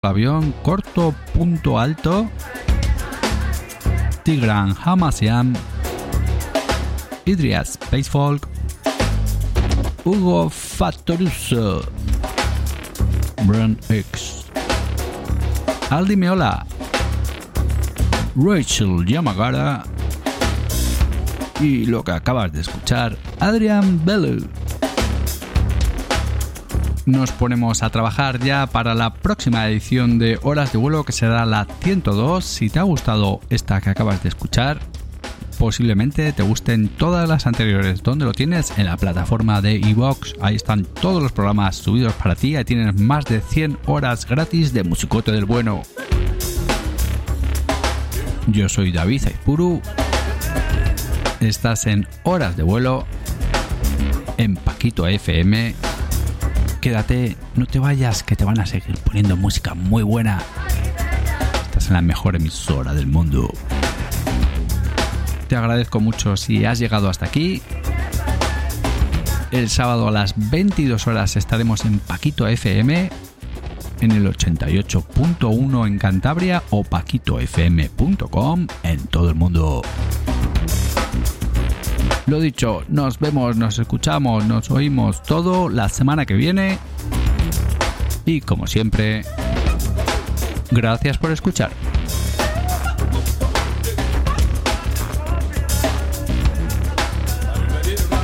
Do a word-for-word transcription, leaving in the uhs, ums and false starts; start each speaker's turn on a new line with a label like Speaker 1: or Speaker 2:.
Speaker 1: Avión corto punto alto, Tigran Hamasyan, Idrias Spacefolk, Hugo Fattoruso, Brand X, Aldi Meola, Rachel Yamagara y lo que acabas de escuchar, Adrian Bellu. Nos ponemos a trabajar ya para la próxima edición de Horas de Vuelo, que será la ciento dos. Si te ha gustado esta que acabas de escuchar, posiblemente te gusten todas las anteriores. ¿Dónde lo tienes? En la plataforma de iVoox. Ahí están todos los programas subidos para ti. Ahí tienes más de cien horas gratis de musicote del bueno. Yo soy David Aizpuru. Estás en Horas de Vuelo en Paquito F M. Quédate, no te vayas, que te van a seguir poniendo música muy buena. Estás en la mejor emisora del mundo. Te agradezco mucho si has llegado hasta aquí. El sábado a las veintidós horas estaremos en Paquito F M, en el ochenta y ocho punto uno en Cantabria o paquito f m punto com en todo el mundo. Lo dicho, nos vemos, nos escuchamos, nos oímos todo la semana que viene. Y como siempre, gracias por escuchar.